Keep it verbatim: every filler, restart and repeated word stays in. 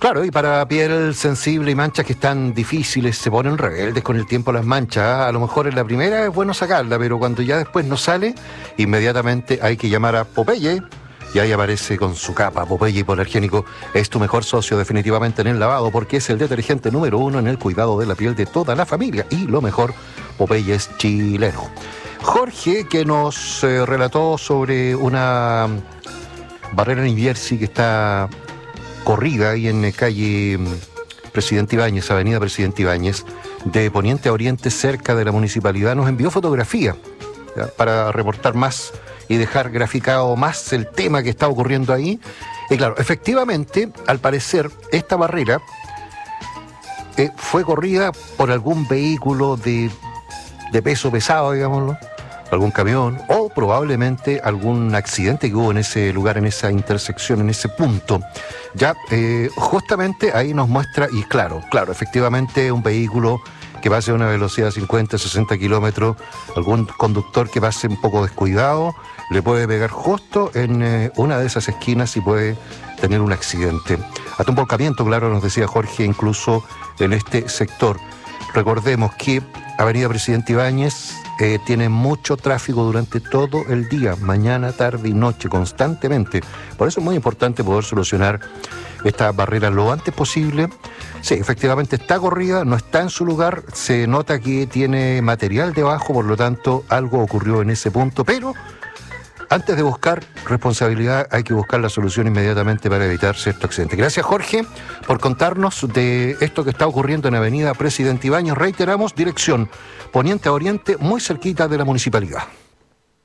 Claro, y para piel sensible y manchas que están difíciles, se ponen rebeldes con el tiempo las manchas. ¿ah? A lo mejor en la primera es bueno sacarla, pero cuando ya después no sale, inmediatamente hay que llamar a Popeye. Y ahí aparece con su capa. Popeye Hipoalergénico es tu mejor socio definitivamente en el lavado, porque es el detergente número uno en el cuidado de la piel de toda la familia. Y lo mejor, Popeye es chileno. Jorge, que nos eh, relató sobre una barrera en Jersey que está corrida ahí en calle Presidente Ibáñez, avenida Presidente Ibáñez, de poniente a oriente cerca de la municipalidad, nos envió fotografía, ¿ya?, para reportar más y dejar graficado más el tema que está ocurriendo ahí. Y claro, efectivamente, al parecer, esta barrera eh, fue corrida por algún vehículo de, de peso pesado, digámoslo, algún camión, o probablemente algún accidente que hubo en ese lugar, en esa intersección, en ese punto. Ya, eh, justamente ahí nos muestra, y claro, claro, efectivamente un vehículo que pase a una velocidad de cincuenta, sesenta kilómetros, algún conductor que pase un poco descuidado, le puede pegar justo en eh, una de esas esquinas y puede tener un accidente. Hasta un volcamiento, claro, nos decía Jorge, incluso en este sector. Recordemos que Avenida Presidente Ibáñez eh, tiene mucho tráfico durante todo el día, mañana, tarde y noche, constantemente. Por eso es muy importante poder solucionar esta barrera lo antes posible. Sí, efectivamente está corrida, no está en su lugar, se nota que tiene material debajo, por lo tanto algo ocurrió en ese punto, pero antes de buscar responsabilidad hay que buscar la solución inmediatamente para evitar cierto accidente. Gracias, Jorge, por contarnos de esto que está ocurriendo en Avenida Presidente Ibáñez. Reiteramos, dirección poniente a oriente, muy cerquita de la municipalidad.